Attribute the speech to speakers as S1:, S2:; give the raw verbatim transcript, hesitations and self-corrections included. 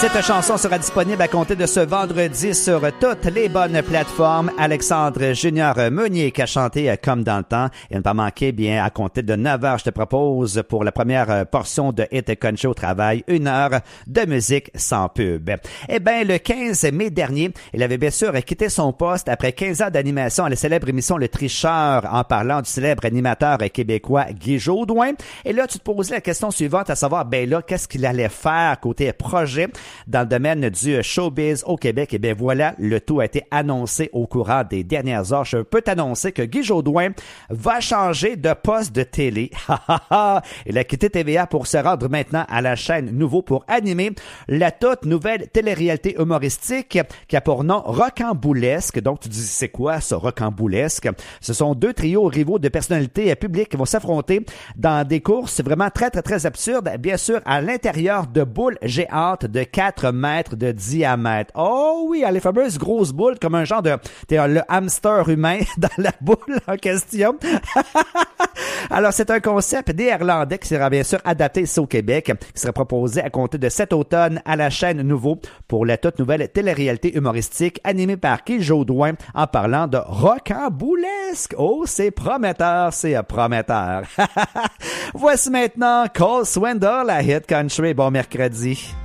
S1: Cette chanson sera disponible à compter de ce vendredi sur toutes les bonnes plateformes. Alexandre Junior Meunier qui a chanté Comme dans le temps. Et ne pas manquer, bien, à compter de neuf heures, je te propose pour la première portion de Hit Country au travail, une heure de musique sans pub. Eh bien, le quinze mai dernier, il avait bien sûr quitté son poste après quinze ans d'animation à la célèbre émission Le Tricheur en parlant du célèbre animateur québécois Guy Jodoin. Et là, tu te posais la question suivante, à savoir, ben là, qu'est-ce qu'il allait faire côté projet dans le domaine du showbiz au Québec. Et bien voilà, le tout a été annoncé au courant des dernières heures. Je peux t'annoncer que Guy Jodoin va changer de poste de télé. Il a quitté T V A pour se rendre maintenant à la chaîne Nouveau pour animer la toute nouvelle télé-réalité humoristique qui a pour nom Rocamboulesque. Donc tu dis, c'est quoi ça, Rocamboulesque? Ce sont deux trios rivaux de personnalités publiques qui vont s'affronter dans des courses vraiment très, très, très absurdes. Bien sûr, à l'intérieur de boules géantes de quatre mètres de diamètre. Oh oui, les fameuses grosses boules, comme un genre de... T'es le hamster humain dans la boule en question. Alors, c'est un concept néerlandais qui sera bien sûr adapté ici au Québec, qui sera proposé à compter de cet automne à la chaîne Nouveau pour la toute nouvelle télé-réalité humoristique animée par Guy Jodoin en parlant de Rocamboulesque. Oh, c'est prometteur, c'est prometteur. Voici maintenant Cole Swindle à Hit Country. Bon mercredi.